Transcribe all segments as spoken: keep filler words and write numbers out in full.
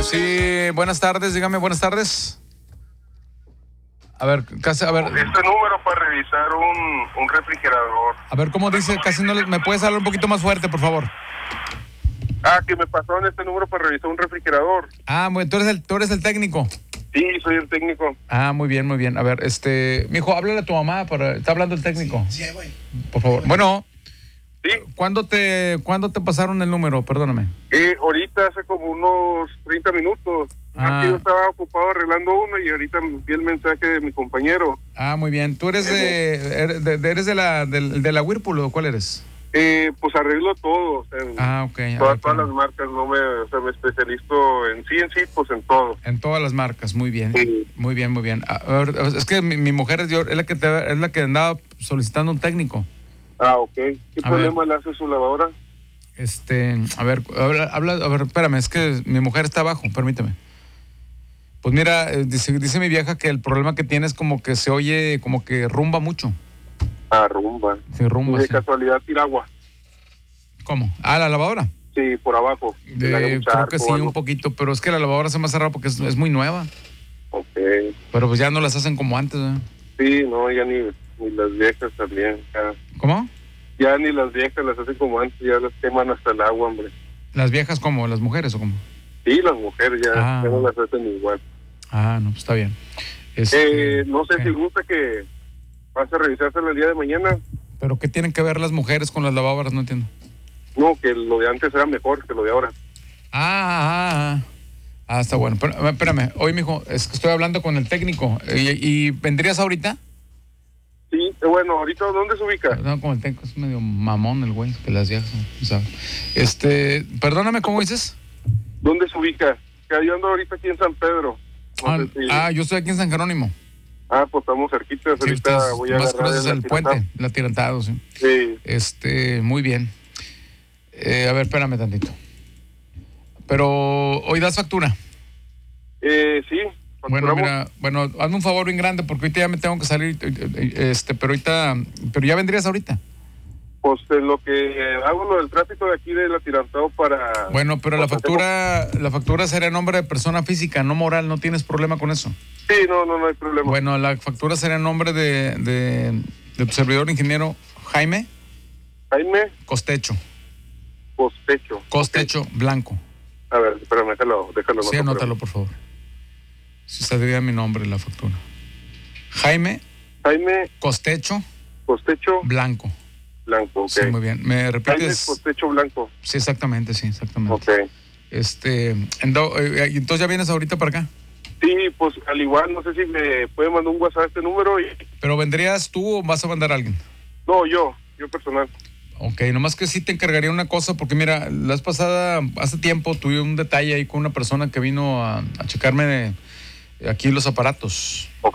Sí, buenas tardes, dígame, buenas tardes. A ver, casi, a ver. Este número para revisar un, un refrigerador. A ver, ¿cómo dice? Casi no le, ¿me puedes hablar un poquito más fuerte, por favor? Ah, que me pasó en este número para revisar un refrigerador. Ah, bueno, tú eres el, tú eres el técnico. Sí, soy el técnico. Ah, muy bien, muy bien. A ver, este, mijo, háblale a tu mamá, para, está hablando el técnico. Sí, güey. Por favor. Bueno. Sí. ¿Cuándo te, ¿Cuándo te pasaron el número? Perdóname. Eh, ahorita hace como unos treinta minutos. Ah. Aquí yo estaba ocupado arreglando uno y ahorita vi el mensaje de mi compañero. Ah, muy bien. ¿Tú eres de, eres de, eres de la, de, de la Whirlpool o cuál eres? Eh, pues arreglo todo. O sea, ah, ok. Todas, ver, todas las marcas, no me, o sea, me especializo en sí, en sí, pues en todo. En todas las marcas, muy bien. Sí. Muy bien, muy bien. A ver, es que mi, mi mujer es, yo, es, la que te, es la que andaba solicitando un técnico. Ah, ok. ¿Qué A problema le hace su lavadora? Este, a ver, habla, habla, a ver, espérame, es que mi mujer está abajo, permíteme. Pues mira, dice, dice mi vieja que el problema que tiene es como que se oye, como que rumba mucho. Ah, rumba. Sí, rumba, ¿Y de sí. casualidad tira agua? ¿Cómo? Ah, ¿la lavadora? Sí, por abajo. De, creo que sí, un poquito, pero es que la lavadora se me hace raro porque es, es muy nueva. Ok. Pero pues ya no las hacen como antes, ¿eh? Sí, no, ya ni, ni las viejas también. Ya. ¿Cómo? Ya ni las viejas las hacen como antes, ya las queman hasta el agua, hombre. ¿Las viejas como? ¿Las mujeres o cómo? Sí, las mujeres ya, ah. ya no las hacen igual. Ah, no, pues está bien. Este, eh, no sé ¿qué? si gusta que vas a revisársela el día de mañana. ¿Pero qué tienen que ver las mujeres con las lavadoras? No entiendo. No, que lo de antes era mejor que lo de ahora. Ah, ah, ah. Ah, está bueno. Pero, espérame, hoy, mijo, es que estoy hablando con el técnico. ¿Y, y vendrías ahorita? Sí, bueno, ahorita, ¿dónde se ubica? No, como el técnico es medio mamón el güey, que las viejas, ¿sabes? Este, perdóname, ¿cómo dices? ¿Dónde se ubica? Que yo ando ahorita aquí en San Pedro. No ah, sé si... ah, yo estoy aquí en San Jerónimo. Ah, pues estamos cerquitas. Sí, ahorita ustedes, voy a más agarrar cruces el el puente, el atirantado, sí. Sí. Este, muy bien. Eh, a ver, espérame tantito. Pero, ¿hoy das factura? Eh, sí. Bueno, mira, bueno, hazme un favor bien grande porque ahorita ya me tengo que salir, este, pero ahorita, pero ya vendrías ahorita. Pues en lo que hago lo del tráfico de aquí del atirantado para... Bueno, pero la factura, la factura será en nombre de persona física, no moral, ¿no tienes problema con eso? Sí, no, no, no hay problema. Bueno, la factura será en nombre de, de, de tu servidor ingeniero Jaime. Jaime. Costecho. Costecho. Costecho okay. Blanco. A ver, espérame, déjalo, déjalo. Sí, anótalo, por favor. Si saldría mi nombre en la factura. Jaime. Jaime. Costecho. Costecho. Blanco. Blanco, ok. Sí, muy bien. ¿Me repites? Jaime Costecho Blanco. Sí, exactamente, sí, exactamente. Ok. Este, entonces ya vienes ahorita para acá. Sí, pues al igual, no sé si me puede mandar un WhatsApp a este número. Y... ¿Pero vendrías tú o vas a mandar a alguien? No, yo, yo personal. Ok, nomás que sí te encargaría una cosa, porque mira, la vez pasada, hace tiempo, tuve un detalle ahí con una persona que vino a, a checarme de, aquí los aparatos. Ok.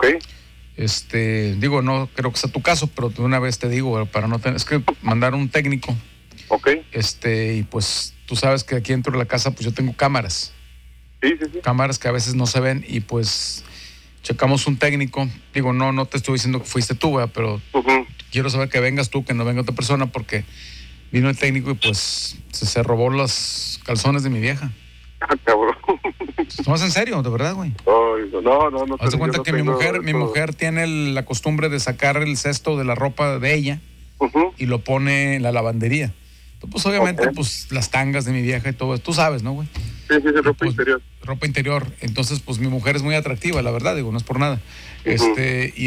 Este, digo, no creo que sea tu caso, pero de una vez te digo, para no tener, es que mandar un técnico. Ok. Este, y pues tú sabes que aquí dentro de la casa, pues yo tengo cámaras. Sí, sí, sí. Cámaras que a veces no se ven y pues checamos un técnico. Digo, no, no te estoy diciendo que fuiste tú, ¿verdad? Pero uh-huh. quiero saber que vengas tú, que no venga otra persona, porque vino el técnico y pues se, se robó los calzones de mi vieja. Ah, cabrón. No, es en serio, de verdad, güey. Ay, no, no, no. Haz de cuenta no que mi mujer, eso. mi mujer tiene el, la costumbre de sacar el cesto de la ropa de ella uh-huh. y lo pone en la lavandería. Entonces, pues obviamente, okay. pues las tangas de mi vieja y todo eso, tú sabes, ¿no, güey? Sí, sí, sí, ropa pues, interior. Ropa interior. Entonces, pues mi mujer es muy atractiva, la verdad, digo, no es por nada. Uh-huh. Este, y